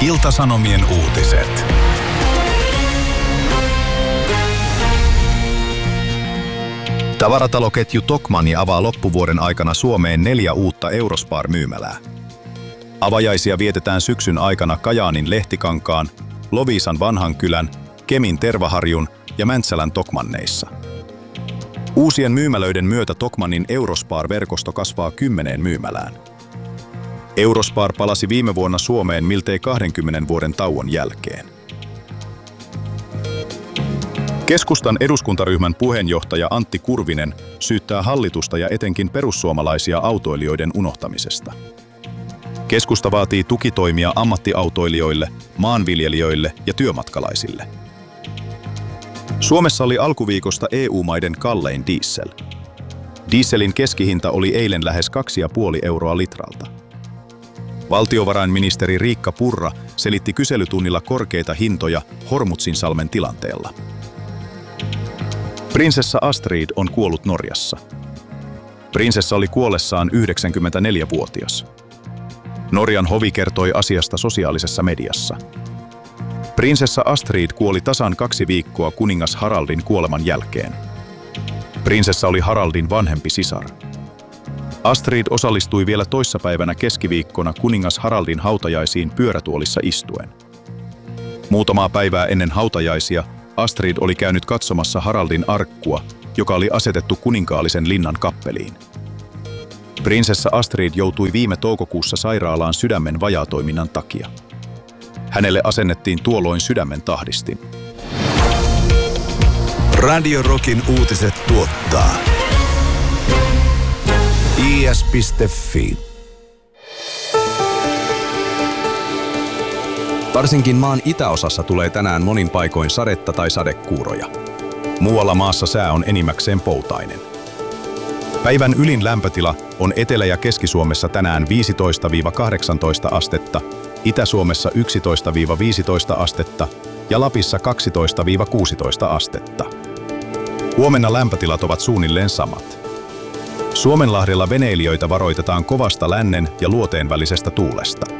Ilta-Sanomien uutiset. Tavarataloketju Tokmanni avaa loppuvuoden aikana Suomeen 4 uutta Eurospar-myymälää. Avajaisia vietetään syksyn aikana Kajaanin Lehtikankaan, Loviisan Vanhankylän, Kemin Tervaharjun ja Mäntsälän Tokmanneissa. Uusien myymälöiden myötä Tokmannin Eurospar-verkosto kasvaa 10 myymälään. Eurospar palasi viime vuonna Suomeen miltei 20 vuoden tauon jälkeen. Keskustan eduskuntaryhmän puheenjohtaja Antti Kurvinen syyttää hallitusta ja etenkin perussuomalaisia autoilijoiden unohtamisesta. Keskusta vaatii tukitoimia ammattiautoilijoille, maanviljelijöille ja työmatkalaisille. Suomessa oli alkuviikosta EU-maiden kallein diesel. Dieselin keskihinta oli eilen lähes 2,5 euroa litralta. Valtiovarainministeri Riikka Purra selitti kyselytunnilla korkeita hintoja Hormuzzinsalmen tilanteella. Prinsessa Astrid on kuollut Norjassa. Prinsessa oli kuollessaan 94-vuotias. Norjan hovi kertoi asiasta sosiaalisessa mediassa. Prinsessa Astrid kuoli tasan 2 viikkoa kuningas Haraldin kuoleman jälkeen. Prinsessa oli Haraldin vanhempi sisar. Astrid osallistui vielä toissapäivänä keskiviikkona kuningas Haraldin hautajaisiin pyörätuolissa istuen. Muutamaa päivää ennen hautajaisia Astrid oli käynyt katsomassa Haraldin arkkua, joka oli asetettu kuninkaallisen linnan kappeliin. Prinsessa Astrid joutui viime toukokuussa sairaalaan sydämen vajaatoiminnan takia. Hänelle asennettiin tuolloin sydämen tahdistin. Radio Rockin uutiset tuottaa is.fi. Varsinkin maan itäosassa tulee tänään monin paikoin sadetta tai sadekuuroja. Muualla maassa sää on enimmäkseen poutainen. Päivän ylin lämpötila on Etelä- ja Keski-Suomessa tänään 15-18 astetta, Itä-Suomessa 11-15 astetta ja Lapissa 12-16 astetta. Huomenna lämpötilat ovat suunnilleen samat. Suomenlahdella veneilijöitä varoitetaan kovasta lännen ja luoteen välisestä tuulesta.